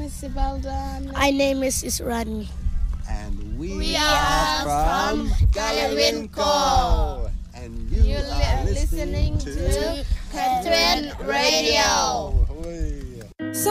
is Ibalda. My name is Israni. And we are from Galawinko. And you are listening to Catherine Radio.